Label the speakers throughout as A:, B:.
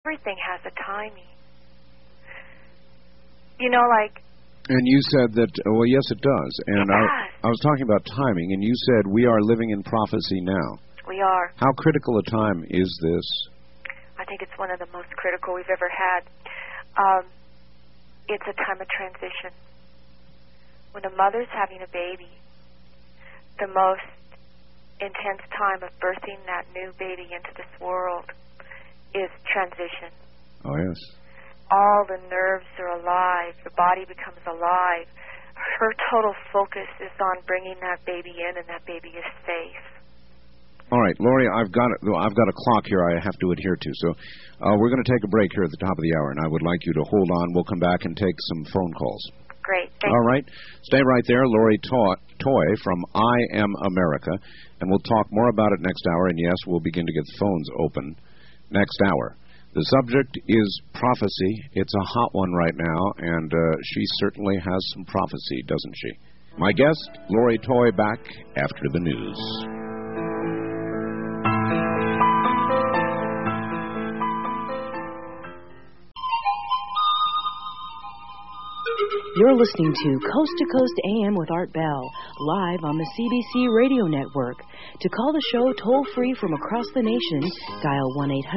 A: Everything has a timing. You know, like...
B: And you said that, well, yes, it does. And I was talking about timing, and you said we are living in prophecy now.
A: We are.
B: How critical a time is this?
A: I think it's one of the most critical we've ever had. It's a time of transition. When a mother's having a baby, the most intense time of birthing that new baby into this world is transition.
B: Oh, yes.
A: All the nerves are alive. The body becomes alive. Her total focus is on bringing that baby in, and that baby is safe.
B: All right, Lori, I've got a clock here I have to adhere to, so we're going to take a break here at the top of the hour, and I would like you to hold on. We'll come back and take some phone calls.
A: Great. Thanks.
B: All right. Stay right there. Lori Toy from I Am America, and we'll talk more about it next hour, and yes, we'll begin to get the phones open next hour. The subject is prophecy. It's a hot one right now, and she certainly has some prophecy, doesn't she? My guest, Lori Toy, back after the news.
C: You're listening to Coast AM with Art Bell, live on the CBC Radio Network. To call the show toll-free from across the nation, dial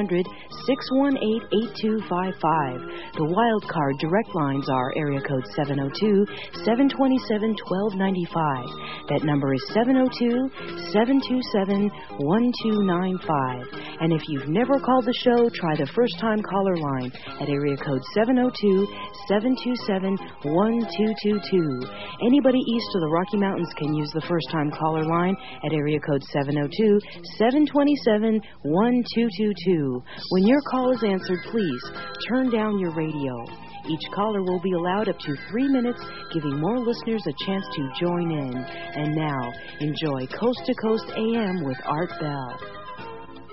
C: 1-800-618-8255. The wild card direct lines are area code 702-727-1295. That number is 702-727-1295. And if you've never called the show, try the first-time caller line at area code 702-727-1292. Anybody east of the Rocky Mountains can use the first-time caller line at area code 702-727-1222. When your call is answered, please turn down your radio. Each caller will be allowed up to 3 minutes, giving more listeners a chance to join in. And now, enjoy Coast to Coast AM with Art Bell.